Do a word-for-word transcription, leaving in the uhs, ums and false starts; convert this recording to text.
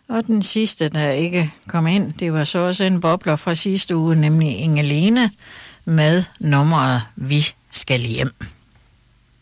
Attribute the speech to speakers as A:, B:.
A: Og den sidste, der ikke kom ind, det var så også en bobler fra sidste uge, nemlig Ingelene med nummeret Vi skal hjem.